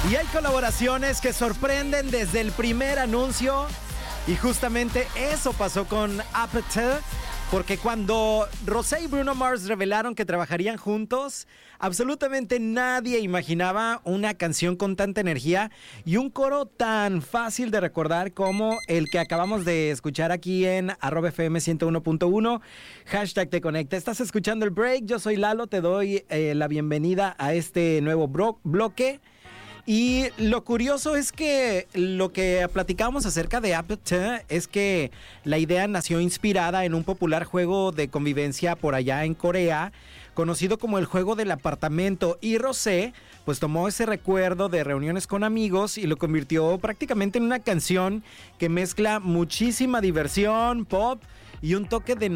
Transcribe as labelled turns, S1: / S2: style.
S1: Y hay colaboraciones que sorprenden desde el primer anuncio. Y justamente eso pasó con Appetite, porque cuando Rosé y Bruno Mars revelaron que trabajarían juntos, absolutamente nadie imaginaba una canción con tanta energía y un coro tan fácil de recordar como el que acabamos de escuchar aquí en @FM 101.1, hashtag Te Conecta. Estás escuchando el break, yo soy Lalo, te doy la bienvenida a este nuevo bloque. Y lo curioso es que lo que platicábamos acerca de Appetite es que la idea nació inspirada en un popular juego de convivencia por allá en Corea, conocido como el juego del apartamento, y Rosé pues tomó ese recuerdo de reuniones con amigos y lo convirtió prácticamente en una canción que mezcla muchísima diversión, pop y un toque de